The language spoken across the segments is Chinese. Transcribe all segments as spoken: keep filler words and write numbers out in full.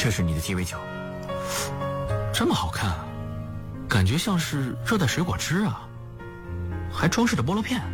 这是你的鸡尾酒。 这么好看，感觉像是热带水果汁啊，还装饰着菠萝片。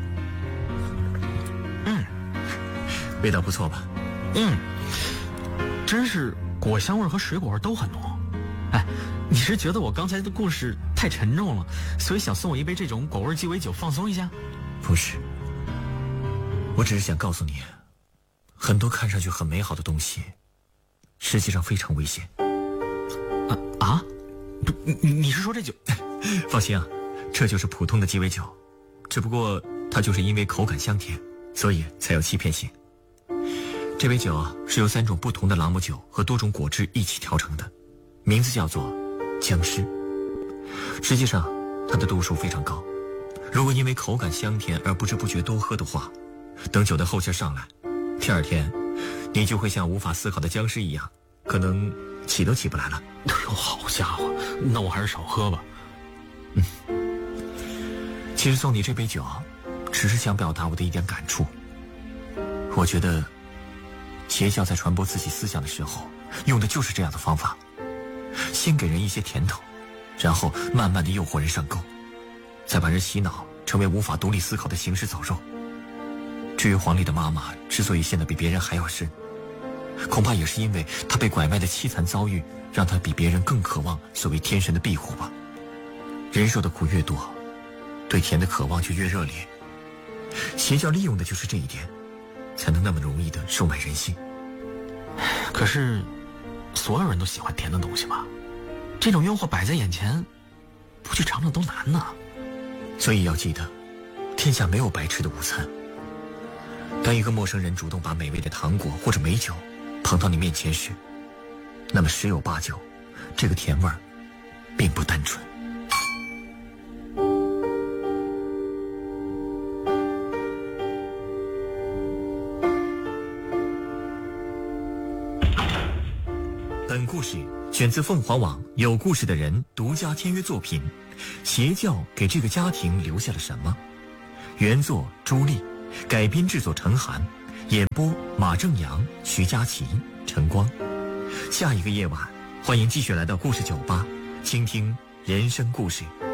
嗯， 味道不错吧？ 嗯，真是果香味和水果味都很浓。哎，你是觉得我刚才的故事太沉重了，所以想送我一杯这种果味鸡尾酒放松一下？ 不是，我只是想告诉你，很多看上去很美好的东西，实际上非常危险。 啊啊！不，你你是说这酒？ 放心啊，这就是普通的鸡尾酒，只不过它就是因为口感香甜，所以才有欺骗性。这杯酒是由三种不同的朗姆酒和多种果汁一起调成的，名字叫做僵尸。实际上它的度数非常高，如果因为口感香甜而不知不觉多喝的话，等酒的后劲上来，第二天你就会像无法思考的僵尸一样，可能起都起不来了。 哎呦，好家伙，那我还是少喝吧。 嗯，其实送你这杯酒只是想表达我的一点感触。我觉得邪教在传播自己思想的时候用的就是这样的方法，先给人一些甜头，然后慢慢的诱惑人上钩，再把人洗脑成为无法独立思考的行尸走肉。至于黄丽的妈妈之所以陷得比别人还要深，恐怕也是因为她被拐卖的凄惨遭遇让她比别人更渴望所谓天神的庇护吧。人受的苦越多，对甜的渴望就越热烈，邪教利用的就是这一点，才能那么容易的收买人心。 可是所有人都喜欢甜的东西吧？这种诱惑摆在眼前，不去尝尝都难呢。 所以要记得，天下没有白吃的午餐。当一个陌生人主动把美味的糖果或者美酒捧到你面前时，那么十有八九，这个甜味儿并不单纯。本故事选自凤凰网有故事的人独家签约作品《邪教给这个家庭留下了什么》，原作朱莉，改编制作陈寒，演播马正阳、徐佳琪、陈光。下一个夜晚，欢迎继续来到故事酒吧，倾听人生故事。